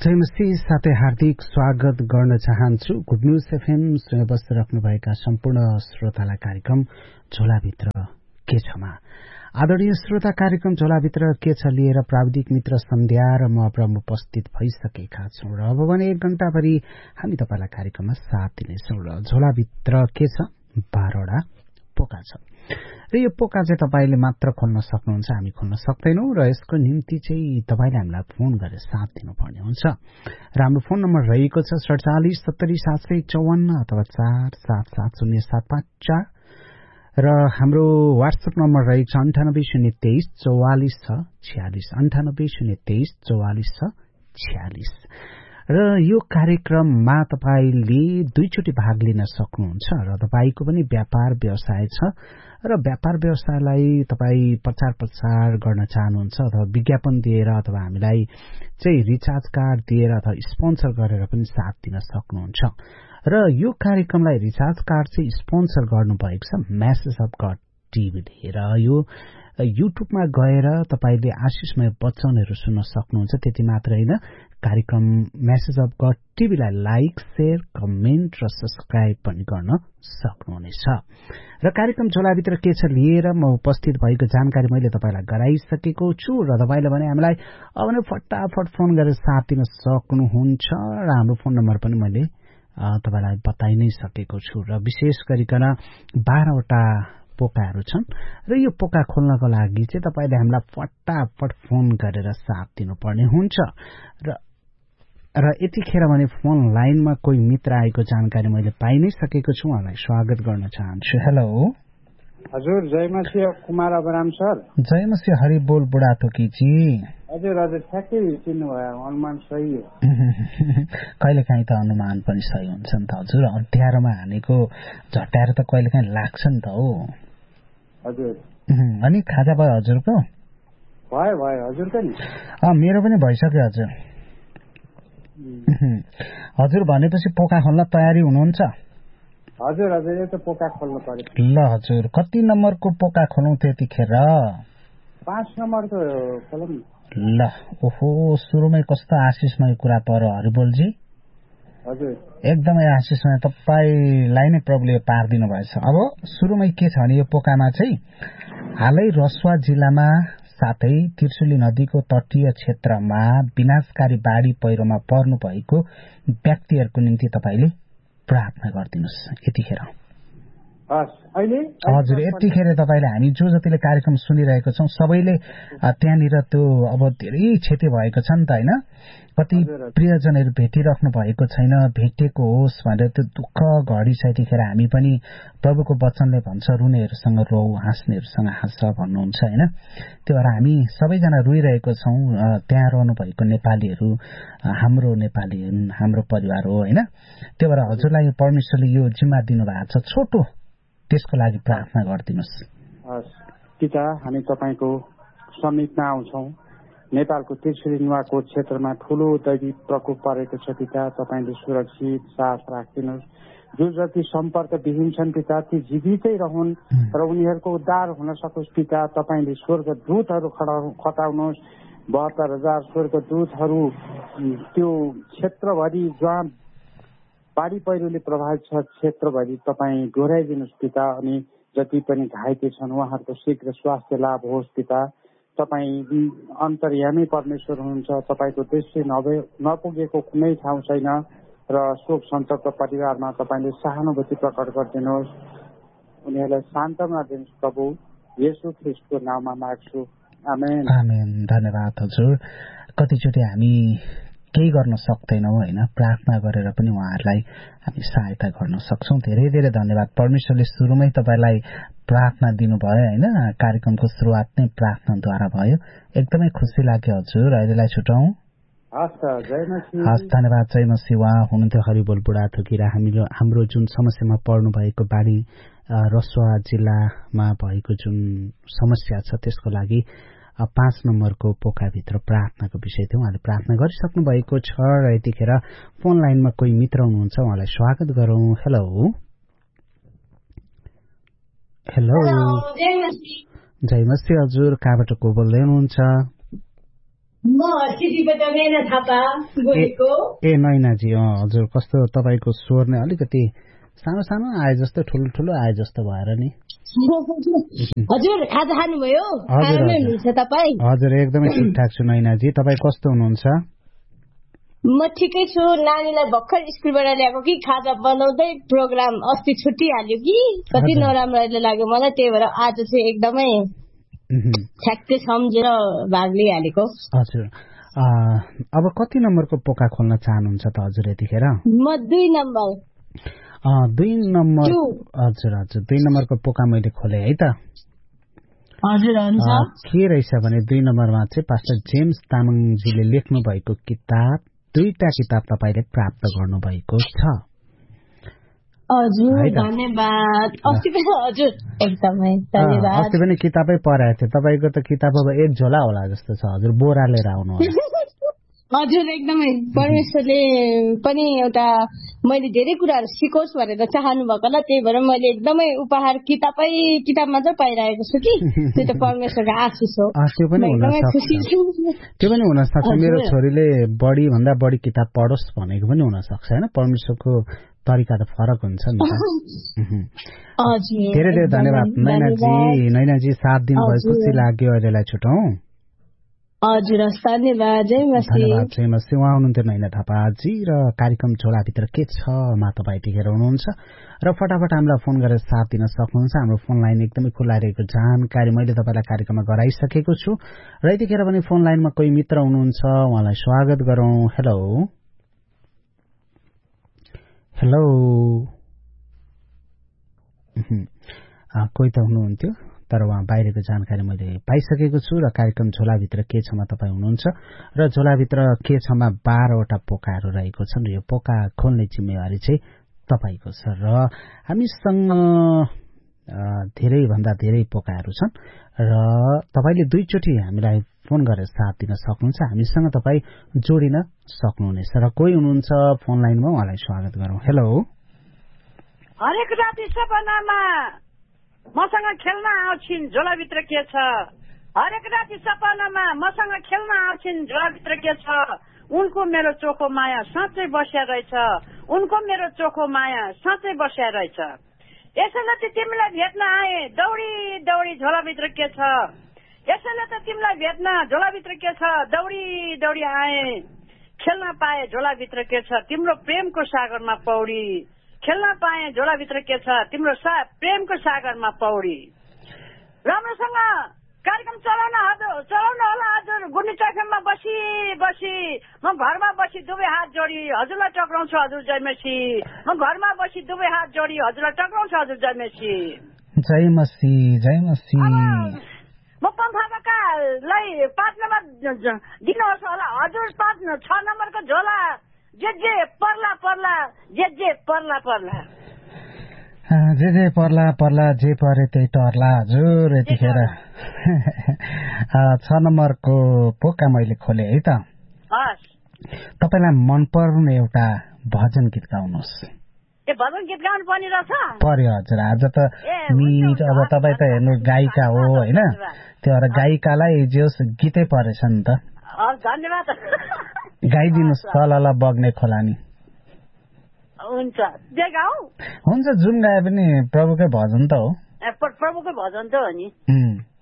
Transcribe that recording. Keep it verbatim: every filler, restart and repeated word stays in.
जय मसीह साथै हार्दिक स्वागत गर्न चाहन्छु। गुड न्यूज एफएम सुन्न बसिराख्नुभएका सम्पूर्ण श्रोतालाई कार्यक्रम झोलाभित्र के छमा। आदरणीय श्रोता, कार्यक्रम झोलाभित्र के छ लिएर प्राविधिक मित्र सन्ध्या र म प्रम उपस्थित भइसकेका छौं र अब भने एक घण्टाभरि हामी तपाईलाई कार्यक्रममा साथ दिनेछौं र झोलाभित्र के छ बाह्रवटा पोका छ र यो पोका चाहिँ तपाईले मात्र खोल्न सक्नुहुन्छ, हामी खोल्न सक्दैनौं र यसको निम्ति चाहिँ तपाईले हामीलाई फोन गरेर साथ दिनुपर्ने हुन्छ र हाम्रो फोन नम्बर रहेको छ सडचालिस सत्तरी सात सय चौवन्न अथवा चार सात सात शून्य सात पाँच चार र हाम्रो वाट्सएप नम्बर रहेको छ अन्ठानब्बे शून्य तेइस चौवालिस छ छ्यालिस अन्ठानब्बे शून्य तेइस चौवालिस छ छ्यालिस र यो कार्यक्रममा तपाईले दुईचोटि भाग लिन सक्नुहुन्छ र तपाईको पनि व्यापार व्यवसाय छ र व्यापार व्यवसायलाई तपाई प्रचार प्रसार गर्न चाहनुहुन्छ अथवा विज्ञापन दिएर अथवा हामीलाई चाहिँ रिचार्ज कार्ड दिएर अथवा स्पोन्सर गरेर पनि साथ दिन सक्नुहुन्छ र यो कार्यक्रमलाई रिचार्ज कार्ड चाहिँ स्पोन्सर गर्नुभएको छ मेसेज अफ गड टिभीले र यो युट्युबमा गएर तपाईले आशिषमय वचनहरू सुन्न सक्नुहुन्छ। त्यति मात्र होइन, कार्यक्रम message of God टिभीलाई like share comment र सब्सक्राइब पनि गर्न सक्नुहुनेछ र कार्यक्रम झोलाभित्र के छ लिएर म उपस्थित भएको जानकारी मैले तपाईलाई गराइसकेको छु र तपाईले भने हामीलाई अब नै फटाफट फोन गरेर साथ दिन सक्नुहुन्छ र हाम्रो फोन नम्बर पनि मैले तपाईलाई बताइ नै सकेको छु र विशेष गरिकन बाह्रवटा पोकाहरू छन् र यो पोका खोल्नको लागि चाहिँ तपाईले हामीलाई फटाफट फोन गरेर साथ दिनुपर्ने हुन्छ र र यतिखेर भने फोन लाइनमा कोही मित्र आएको जानकारी मैले पाइ नै सकेको छु, उहाँलाई स्वागत गर्न चाहन्छु। हेलो हजुर, जय मसीह कुमार अबराम सर। जय मसीह हरि बोल बुढाथोकीजी। हजुर हजुर, ठ्याक्कै चिन्नु भयो, अनुमान सही हो। कहिलेकाहीँ त अनुमान पनि सही हुन्छ नि त हजुर, अध्यारोमा हानेको झट्याएर त कहिलेकाहीँ लाग्छ नि त हो। हजुर, अनि खाजा भयो हजुरको? भयो भयो, हजुरको नि? मेरो पनि भइसक्यो हजुर। हजुर भनेपछि पोका खोल्न तयारी हुनुहुन्छ? हजुर हजुर, यो त पोका खोल्नु पर्यो। ल हजुर, कति नम्बरको पोका खोलौं त्यतिखेर? पाँच नम्बरको खोलौं। ल, ओहो, सुरुमै कस्तो आशिषमय कुरा पर्यो हरिबोलजी। हजुर, एकदमै आशिषमय, तपाईलाई नै प्रभुले पारिदिनु भएछ। अब सुरुमै के छ भने यो पोकामा चाहिँ हालै रसुवा जिल्लामा साथै त्रिशुली नदीको तटीय क्षेत्रमा विनाशकारी बाढी पहिरोमा पर्नु भएको व्यक्तिहरूको निम्ति तपाईले प्रार्थना गरिदिनुस् यतिखेर। हजुर, यतिखेर तपाईले हामी जो जतिले कार्यक्रम सुनिरहेको छौं सबैले त्यहाँनिर त्यो अब धेरै क्षति भएको छ नि त होइन, कति प्रियजनहरू भेटिराख्नु भएको छैन, भेटेको होस् भनेर त्यो दुःख घडी छ। यतिखेर हामी पनि प्रभुको वचनले भन्छ रुनेहरूसँग रौ हाँस्नेहरूसँग हाँस भन्नुहुन्छ होइन, त्यो भएर हामी सबैजना रोइरहेको छौं। त्यहाँ रहनु भएको नेपालीहरू हाम्रो नेपाली हाम्रो परिवार हो होइन, त्यो भएर हजुरलाई परमेश्वरले यो जिम्मा दिनुभएको छ, छोटो त्यसको लागि प्रार्थना गरिदिनुहोस्। पिता, हामी तपाईको समीपमा आउँछौं। नेपालको त्रिशुली नुवाको क्षेत्रमा ठूलो दैवी प्रकोप परेको छ पिता, तपाईले सुरक्षित साथ राखिदिनुहोस्। जो जति सम्पर्कविहीन छन् पिता, ती जीवितै रहन् र उनीहरूको उद्धार हुन सकोस् पिता। तपाईले स्वर्ग दूतहरू खटाउनुहोस्, बहत्तर हजार स्वर्ग दूतहरू त्यो क्षेत्रभरि जहाँ बाढी पहिरोले प्रभावित छ क्षेत्रभरि तपाईँ डोराइदिनुहोस् पिता। अनि जति पनि घाइते छन् उहाँहरूको शीघ्र स्वास्थ्य लाभ होस् पिता। तपाईँ अन्तर्यामी परमेश्वर हुनुहुन्छ, तपाईँको दृष्टि नभए नपुगेको कुनै ठाउँ छैन र शोक सन्तप्त परिवारमा तपाईँले सहानुभूति प्रकट गरिदिनुहोस्, उनीहरूलाई सान्त्वना दिनुहोस् प्रभु, येशू ख्रीष्टको नाममा माग्छु, आमेन। आमेन। धन्यवाद हजुर। कतिचोटि हामी केही गर्न सक्दैनौँ होइन, प्रार्थना गरेर पनि उहाँहरूलाई हामी सहायता गर्न सक्छौँ। धेरै धेरै धन्यवाद। परमेश्वरले सुरुमै तपाईलाई प्रार्थना दिनुभयो होइन, कार्यक्रमको सुरुवात नै प्रार्थनाद्वारा भयो। एकदमै खुसी लाग्यो हजुर। अहिलेलाई छुटाउँ। हस्, धन्यवाद। जय मसीह। उहाँ हुनुहुन्थ्यो हरिबोल बुढाथोकी र हामीले हाम्रो जुन समस्यामा पर्नु भएको बाढी रसुवा जिल्लामा भएको जुन समस्या छ त्यसको लागि पाँच नम्बरको पोकाभित्र प्रार्थनाको विषय थियो। उहाँले प्रार्थना गरिसक्नु भएको छ र यतिखेर फोन लाइनमा कोही मित्र हुनुहुन्छ, उहाँलाई स्वागत गरौँ। हेलो हेलो, जय मसीह हजुर। कहाँबाट को बोल्दै हुनुहुन्छ? म सिटीबाट नैना थापा बोलेको। ए नैनाजी, हजुर कस्तो तपाईँको स्वर नै अलिकति सानो सानो आए जस्तो ठुलो ठुलो आए जस्तो भएर नि। हजुर खाजा खानुभयो? हजुर एकदमै ठिकठाक छु नैनाजी, तपाईँ कस्तो हुनुहुन्छ? म ठिकै छु। नानीलाई भर्खर स्कुलबाट ल्याएको कि खाजा बनाउँदै प्रोग्राम अस्ति छुट्टिहाल्यो कि कति नराम्रो लाग्यो मलाई, त्यही भएर आज चाहिँ एकदमै ठ्याक्कै सम्झेर भाग लिइहालेको। हजुर अब कति नम्बरको पोका खोल्न चाहनुहुन्छ त हजुर यतिखेर? म दुई नम्बर दुई नम्बर हजुर हजुर दुई नम्बरको पोका मैले खोले है त। हजुर के रहेछ भने दुई नम्बरमा चाहिँ पास्टर जेम्स तामाङजीले लेख्नु भएको किताब, दुईटा किताब तपाईँले प्राप्त गर्नुभएको छ। हजुर धन्यवाद। अस्ति पनि हजुर एकदमै धन्यवाद। अस्ति पनि किताबै पढाएको थियो तपाईँको त किताब अब एक झोला होला जस्तो छ हजुर, बोरा लिएर आउनु होला। हजुर एकदमै परमेश्वरले पनि एउटा मैले धेरै कुराहरू सिकोस् भनेर चाहनु भएको ल, त्यही भएर मैले एकदमै उपहार किताबै किताबमा चाहिँ पाइरहेको छु कि त्यो त परमेश्वरको आशिष हो। त्यो पनि हुन सक्छ, त्यो पनि हुन सक्छ मेरो छोरीले बढी भन्दा बढी किताब पढोस् भनेको पनि हुन सक्छ हैन, परमेश्वरको तरिका त फरक हुन्छ नि त। धेरै धेरै धन्यवाद नैनाजी। नैनाजी साथ दिनुभयो, खुसी लाग्यो। अहिलेलाई छुटौँ। हजुर धन्यवाद। जय मसी। धन्यवाद जय मसी। उहाँ हुनुहुन्थ्यो नैना थापाजी र कार्यक्रम झोलाभित्र के छ मा तपाईँ यतिखेर हुनुहुन्छ र फटाफट हामीलाई फोन गरेर साथ दिन सक्नुहुन्छ। हाम्रो फोन लाइन एकदमै खुल्ला रहेको जानकारी मैले तपाईँलाई कार्यक्रममा गराइसकेको छु र यतिखेर पनि फोन लाइनमा कोही मित्र हुनुहुन्छ, उहाँलाई स्वागत गरौँ। हेलो हेलो कोही त हुनुहुन्थ्यो तर उहाँ बाहिरको जानकारी मैले पाइसकेको छु र कार्यक्रम झोलाभित्र के छमा तपाईँ हुनुहुन्छ र झोलाभित्र के छमा बाह्रवटा पोकाहरू रहेको छन् र यो पोका खोल्ने जिम्मेवारी चाहिँ तपाईँको छ र हामीसँग धेरैभन्दा धेरै पोकाहरू छन् र तपाईँले दुईचोटि हामीलाई फोन गरेर साथ दिन सक्नुहुन्छ, हामीसँग तपाईँ जोडिन सक्नुहुनेछ र कोही हुनुहुन्छ फोन लाइनमा, उहाँलाई स्वागत गरौँ। हेलो हरेक राति सपनामा मसँग खेल्न आउँछिन् झोलाभित्र के छ, हरेक राति सपनामा मसँग खेल्न आउँछिन् झोलाभित्र के छ, उनको मेरो चोखो माया साँच्चै बस्या रहेछ, उनको मेरो चोखो माया साँच्चै बस्या रहेछ। यसैले त तिमीलाई भेट्न आए दौडी दौडी झोलाभित्र के छ, यसैले त तिमीलाई भेट्न झोलाभित्र के छ दौडी दौडी आए, खेल्न पाए झोलाभित्र के छ तिम्रो प्रेमको सागरमा पौडी, खेल्न पाए झोलाभित्र के छ तिम्रो सा प्रेमको सागरमा पौडी। राम्रोसँग कार्यक्रम चलाउन हजुर चलाउन होला हजुर। गुन्नी ट्राफिकमा बसी बसी म घरमा बसी दुवै हात जोडी हजुरलाई टक्राउँछु हजुर जय मसी, म घरमा बसी दुवै हात जोडी हजुरलाई टक्राउँछु हजुर जय मसी। जय मसी जय मसी। म पम्फाकालाई पाँच नम्बर दिनुहोस् होला हजुर, पाँच छ नम्बरको झोला जे जे पर्ला पर्ला जे जे पर्ला पर्ला जे जे पर्ला पर्ला जे परे त्यही टर्ला हजुर। यतिखेर छ नम्बरको पोका मैले खोले है त। तपाईँलाई मनपर्ने एउटा भजन गीत गाउनुहोस्। ए भजन गीत गाउनु पर्ने रहेछ पर्यो हजुर। आज त मिट अब तपाईँ त हेर्नु गायिका हो होइन, त्यो भएर गायिकालाई जोस् गीतै परेछ नि त। धन्यवाद। गाइदिनुहोस् तलल बग्ने खोलानी। हुन्छ जे गाउँ हुन्छ, जुन गाए पनि प्रभुकै भजन त हो। प्रभुकै भजन त हो नि।